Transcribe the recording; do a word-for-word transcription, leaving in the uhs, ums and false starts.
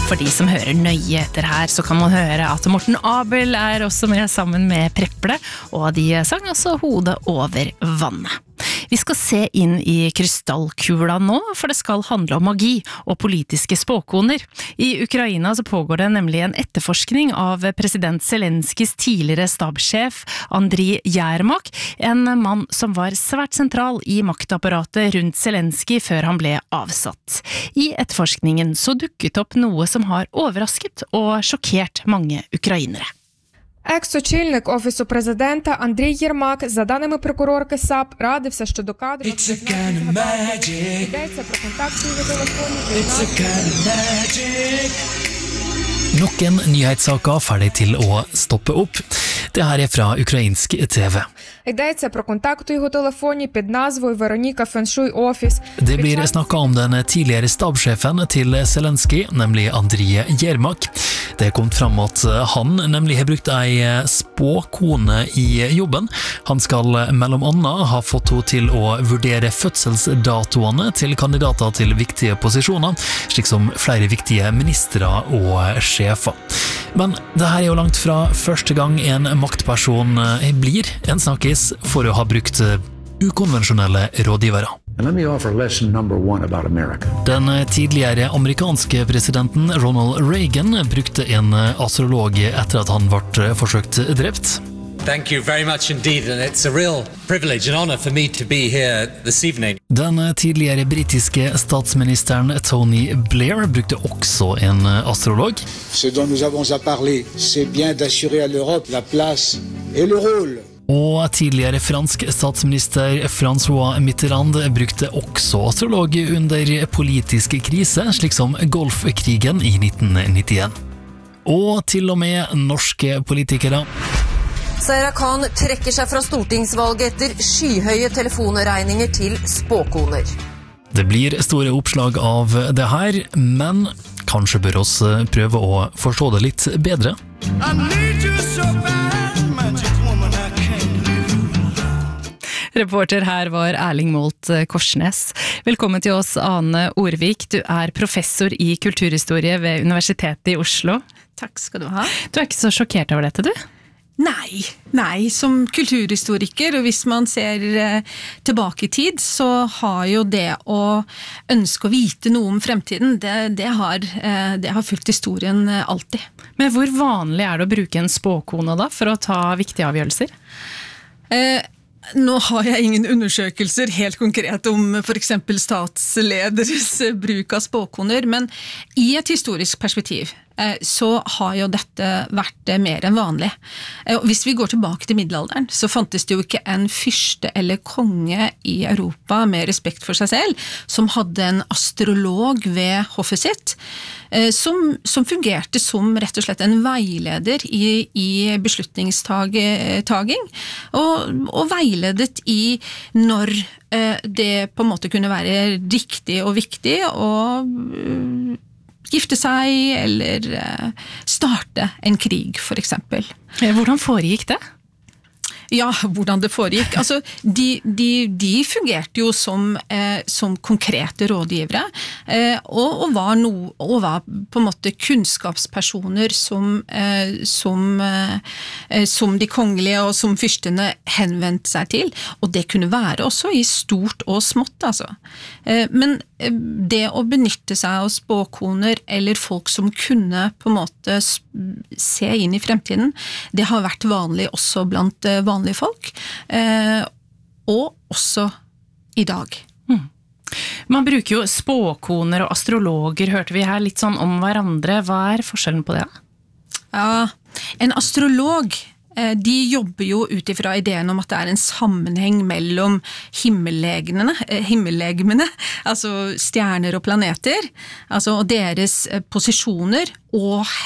For de som hører nøye etter her, så kan man høre at Morten Abel er også med sammen med Preple, og de sang også hodet over vannet. Vi skal se inn i krystallkula nå, for det skal handle om magi og politiske spåkoner. I Ukraina så pågår det nemlig en etterforskning av president Zelenskis tidligere stabssjef Andriy Yermak, en mann som var svært sentral i maktapparatet rundt Zelensky før han ble avsatt. I etterforskningen så dukket opp noe som har overrasket og sjokkert mange ukrainere. Екс-очільник Офісу президента Андрій Єрмак, за даними прокурорки САП, радився щодо кадрів. Йдеться про контакти його телефоні. Noen nyhetssaker ferdig til å stoppe opp. Det her er fra ukrainsk T V. Йдеться про контакт у його телефоні під назвою Вероніка Феншуй Офіс. Det blir snakket om den tidligere stabssjefen til Zelensky, nemlig Andriy Yermak. Det kom fram at han nemlig har brukt ei spåkone i jobben. Han skal mellom annet ha fått henne til å vurdere fødselsdatoene til kandidater til viktige posisjoner, slik som flere viktige ministre og sjefer. Men det her er jo langt fra første gang en maktperson blir en snakkis for å ha brukt ukonvensjonelle rådgivere. And let me offer lesson number one about America. Den tidligere amerikanske presidenten Ronald Reagan brukte en astrolog etter at han ble forsøkt drept. Thank you very much indeed, and it's a real privilege and honor for me to be here this evening. Den tidligere britiske statsministeren Tony Blair brukte også en astrolog. Ce dont nous avons à parler, c'est bien d'assurer à l'Europe la place et le rôle. Og tidligere fransk statsminister François Mitterrand brukte også astrolog under politisk krise, slik som Golfkrigen i nitten nittien. Og til og med norske politikere. Zaira Khan trekker seg fra stortingsvalget etter skyhøye telefonregninger til spåkoner. Det blir store oppslag av det her, men kanskje bør oss prøve å forstå det litt bedre. I need you so bad, magic woman, I can't live. Reporter her var Erling Molt Korsnes. Velkommen til oss, Ane Orvik. Du er professor i kulturhistorie ved Universitetet i Oslo. Takk skal du ha. Du er ikke så sjokkert over dette, du? Nei, nei, som kulturhistoriker, og hvis man ser eh, tilbake i tid, så har jo det å ønske å vite noe om fremtiden, det, det, har, eh, det har fulgt historien eh, alltid. Men hvor vanlig er det å bruke en spåkone da, for å ta viktige avgjørelser? Eh, Nå har jeg ingen undersøkelser helt konkret om for eksempel statslederes bruk av spåkoner, men i et historisk perspektiv så har jo dette vært mer enn vanlig. Hvis vi går tilbake til middelalderen, så fantes det jo ikke en fyrste eller konge i Europa med respekt for seg selv, som hadde en astrolog ved hoffet sitt, som, som fungerte som rett og slett en veileder i, i beslutningstaging, og, og veiledet i når det på en måte kunne være riktig og viktig, og gifte seg eller starte en krig, for eksempel. Hvordan foregikk det? Ja, hvordan det foregikk. Altså, de, de, de fungerte jo som, eh, som konkrete rådgivere, eh, og, og, var no, og var på en måte kunnskapspersoner som, eh, som, eh, som de kongelige og som fyrstene henvendte seg til, og det kunne være også i stort og smått, altså. Eh, men det å benytte seg av spåkoner eller folk som kunne på en måte se inn i fremtiden, det har vært vanlig også blant vanlige folk, eh, og også i dag. Mm. Man bruker jo spåkoner og astrologer, hørte vi her, litt sånn om hverandre. Hva er forskjellen på det? Ja, en astrolog, de jobber jo utifra ideen om at det er en sammenheng mellom himmellegemene, himmellegemene, altså stjerner og planeter, altså og deres posisjoner og